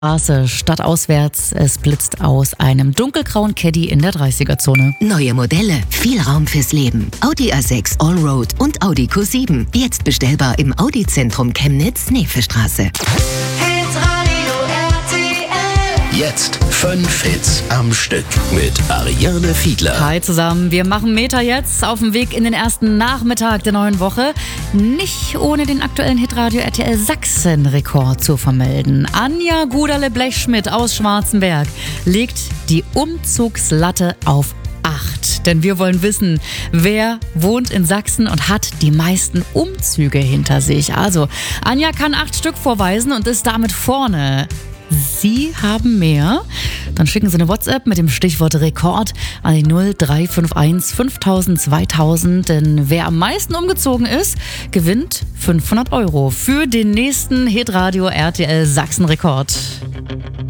Straße, stadtauswärts. Es blitzt aus einem dunkelgrauen Caddy in der 30er-Zone. Neue Modelle, viel Raum fürs Leben. Audi A6 Allroad und Audi Q7. Jetzt bestellbar im Audi-Zentrum Chemnitz, Neefestraße. Jetzt 5 Hits am Stück mit Ariane Fiedler. Hi zusammen, wir machen Meter jetzt auf dem Weg in den ersten Nachmittag der neuen Woche. Nicht ohne den aktuellen Hitradio RTL Sachsen-Rekord zu vermelden. Anja Guderle-Blechschmidt aus Schwarzenberg legt die Umzugslatte auf 8. Denn wir wollen wissen, wer wohnt in Sachsen und hat die meisten Umzüge hinter sich. Also, Anja kann 8 Stück vorweisen und ist damit vorne. Sie haben mehr? Dann schicken Sie eine WhatsApp mit dem Stichwort Rekord an die 0351 5000 2000. Denn wer am meisten umgezogen ist, gewinnt 500 € für den nächsten Hitradio RTL Sachsen-Rekord.